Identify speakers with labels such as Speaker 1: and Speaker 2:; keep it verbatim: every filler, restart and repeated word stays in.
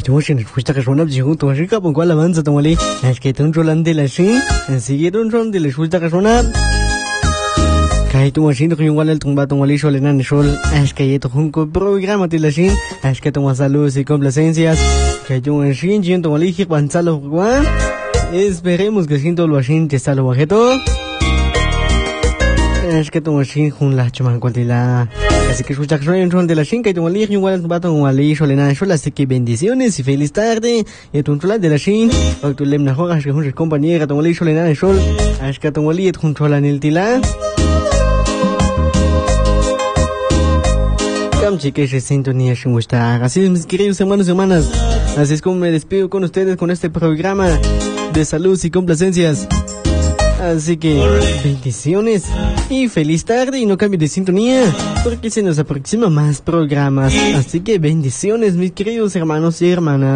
Speaker 1: yo sin respuesta que suena yo tu rica con cuál avanza tomali es que te un rolán de la shin sigue un ron de la respuesta que suena que tu machine que igual el tumba tomali sol en el sol es que tu junco programa de la shin es que tu saludos y complacencias que yo en shin yo tomali que panzalo guan esperemos que siento lo shin te salo bajeto es que tu machine con la chuman cuantila así que escucha que soy un ron de la shin que tu malí igual tu bato malí solena sol así que bendiciones y feliz tarde y tu ron de la shin o tu lemna joga que un compañera tu malí solena sol es que tu malí junto a la niltila cam chiques de sintonía sin gustar así mis queridos hermanos y hermanas así es como me despido con ustedes con este programa de salud y complacencias. Así que bendiciones y feliz tarde y no cambie de sintonía porque se nos aproxima más programas. Así que bendiciones mis queridos hermanos y hermanas.